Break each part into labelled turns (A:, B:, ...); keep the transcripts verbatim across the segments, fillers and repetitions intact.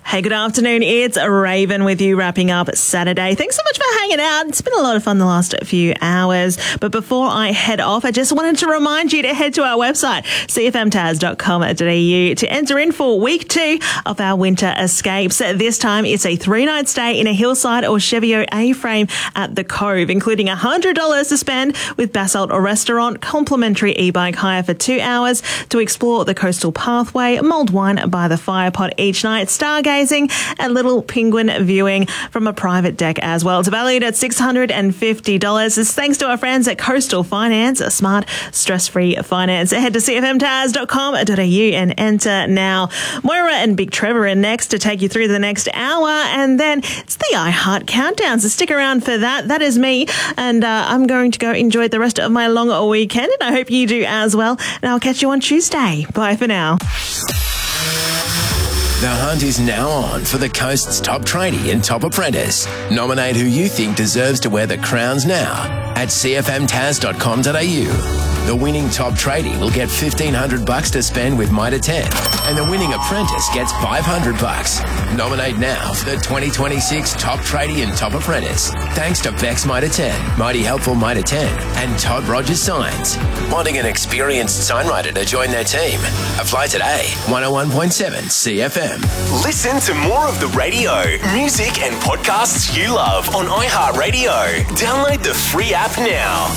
A: Hey, good afternoon. It's Raven with you, wrapping up Saturday. Thanks so much for hanging out. It's been a lot of fun the last few hours. But before I head off, I just wanted to remind you to head to our website, c f m taz dot com dot a u, to enter in for week two of our winter escapes. This time, it's a three-night stay in a hillside or Chevio A-frame at the Cove, including one hundred dollars to spend with Basalt or Restaurant, complimentary e-bike hire for two hours to explore the coastal pathway, mulled wine by the fire pot each night, stargazing, and little penguin viewing from a private deck as well. It's valued at six hundred fifty dollars. It's thanks to our friends at Coastal Finance, a smart, stress-free finance. Head to c f m taz dot com dot a u and enter now. Moira and Big Trevor are next to take you through the next hour, and then it's the iHeart Countdown, so stick around for that. That is me, and uh, I'm going to go enjoy the rest of my long weekend, and I hope you do as well, and I'll catch you on Tuesday. Bye for now.
B: The hunt is now on for the coast's top tradie and top apprentice. Nominate who you think deserves to wear the crowns now at c f m taz dot com dot a u. The winning top tradie will get fifteen hundred bucks to spend with Mitre ten, and the winning apprentice gets five hundred bucks. Nominate now for the twenty twenty-six top tradie and top apprentice. Thanks to Bex Mitre ten, Mighty Helpful Mitre ten, and Todd Rogers Signs. Wanting an experienced signwriter to join their team? Apply today. one oh one point seven C F M.
C: Listen to more of the radio, music, and podcasts you love on iHeartRadio. Download the free app now.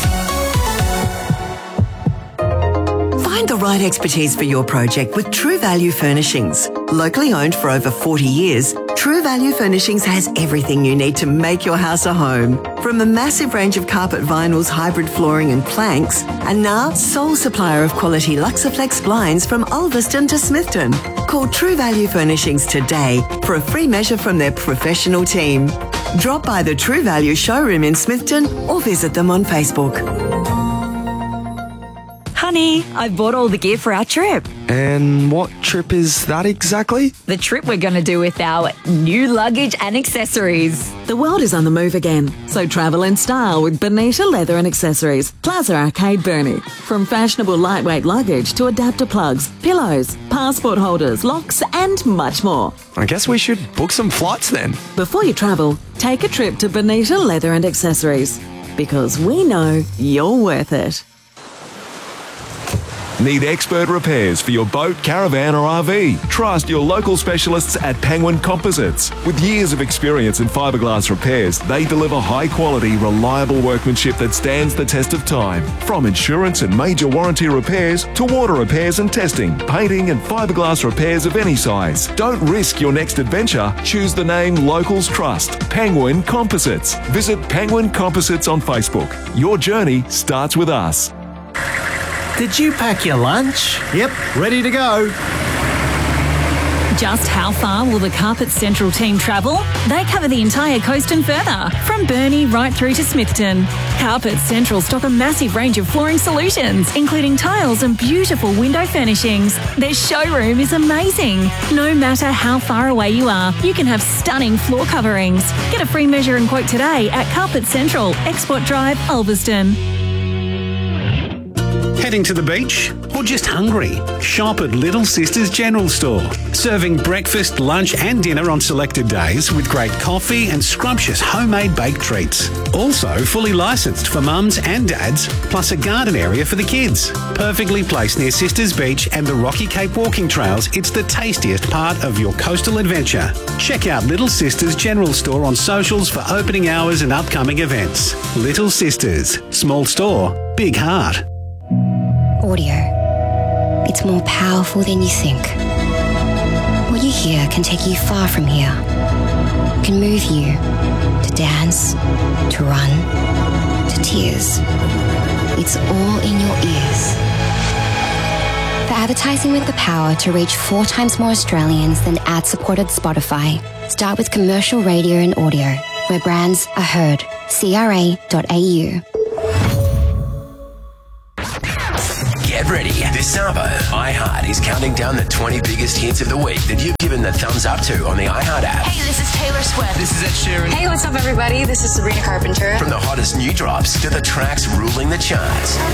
D: Find the right expertise for your project with True Value Furnishings. Locally owned for over forty years, True Value Furnishings has everything you need to make your house a home. From a massive range of carpet vinyls, hybrid flooring and planks, and now sole supplier of quality Luxaflex blinds from Ulverston to Smithton. Call True Value Furnishings today for a free measure from their professional team. Drop by the True Value showroom in Smithton or visit them on Facebook.
E: Honey, I've bought all the gear for our trip.
F: And what trip is that exactly?
E: The trip we're going to do with our new luggage and accessories.
G: The world is on the move again, so travel in style with Bonita Leather and Accessories, Plaza Arcade, Burnie. From fashionable lightweight luggage to adapter plugs, pillows, passport holders, locks and much more.
F: I guess we should book some flights then.
G: Before you travel, take a trip to Bonita Leather and Accessories, because we know you're worth it.
H: Need expert repairs for your boat, caravan or R V? Trust your local specialists at Penguin Composites. With years of experience in fiberglass repairs, they deliver high quality, reliable workmanship that stands the test of time. From insurance and major warranty repairs to water repairs and testing, painting and fiberglass repairs of any size. Don't risk your next adventure. Choose the name locals trust. Penguin Composites. Visit Penguin Composites on Facebook. Your journey starts with us.
I: Did you pack your lunch? Yep, ready to go.
E: Just how far will the Carpet Central team travel? They cover the entire coast and further, from Burnie right through to Smithton. Carpet Central stock a massive range of flooring solutions, including tiles and beautiful window furnishings. Their showroom is amazing. No matter how far away you are, you can have stunning floor coverings. Get a free measure and quote today at Carpet Central, Export Drive, Ulverston.
J: Heading to the beach or just hungry? Shop at Little Sisters General Store. Serving breakfast, lunch and dinner on selected days with great coffee and scrumptious homemade baked treats. Also fully licensed for mums and dads, plus a garden area for the kids. Perfectly placed near Sisters Beach and the Rocky Cape walking trails, it's the tastiest part of your coastal adventure. Check out Little Sisters General Store on socials for opening hours and upcoming events. Little Sisters. Small store, big heart.
K: Audio. It's more powerful than you think. What you hear can take you far from here. Can move you to dance, to run, to tears. It's all in your ears. For advertising with the power to reach four times more Australians than ad-supported Spotify, start with commercial radio and audio, where brands are heard. c r a dot a u.
B: Get ready. This Sabo, iHeart is counting down the twenty biggest hits of the week that you've given the thumbs up to on the iHeart app.
L: Hey, this is Taylor Swift.
B: This is Ed Sheeran.
L: Hey, what's up, everybody? This is Sabrina Carpenter.
B: From the hottest new drops to the tracks ruling the charts.